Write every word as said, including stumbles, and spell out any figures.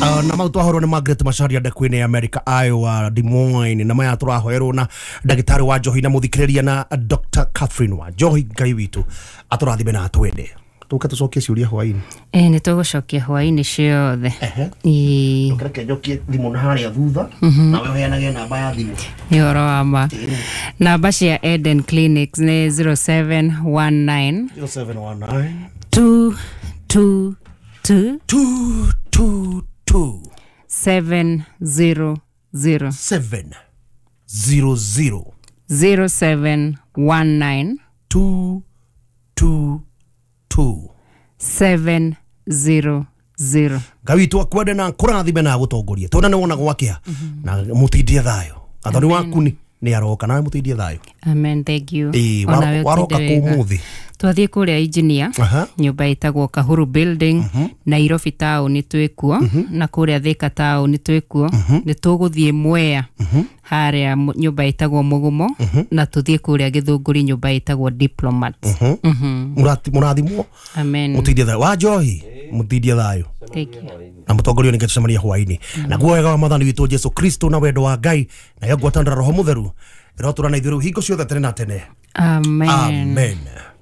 Uh, na mau twahorwo ni Margaret Macharia ndakwine America Iowa Des Moines na maya turahoerwo na ndagitari wa njohi na muthikiriria na Doctor Catherine wa njohi ngai witu aturathime na atwende tuka tucokie ciuria hwaini eh ni tugucokia hwaini ciothe i ndokereke njokie thimu na haria thutha na we heanage namba ya thimu ni oro ama namba cia Eden Clinics ni zero seven one nine zero seven one nine two two two two two two seven zero zero seven zero zero zero seven one nine two two two seven zero zero. Gawi tu akwende na kurathime na gutongoria tona ni wona gwakia na mutindie thayo athoni waku ni ni aroka na mutindie thayo. Amen, thank you. Eh waroka kumuthi twathie kuria engineer nyumba itagwo Kahuru building Nairobi town ni twikuo na kuria Thika town ni twikuo ni tuguthie Mwea haria nyumba itagwo Mugumo na tuthie kuria Githunguri nyumba itagwo Diplomat. Murati murathimwo. Amen. Mutindie thayo wa njohi mutindie thayo. Thank you. Na mutongoria ni ngatucemania hwaini na guoyaga wa mathani witu Jesu Kristo na wendo wa Ngai na yagwatandara roho mutheru irotura na ithiru hingo ciothe tene na tene. Amen. Amen.